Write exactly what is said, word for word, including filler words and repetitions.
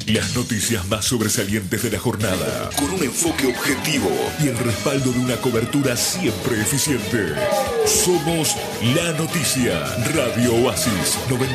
Las noticias más sobresalientes de la jornada, con un enfoque objetivo y el respaldo de una cobertura siempre eficiente. Somos La Noticia, Radio Oasis noventa.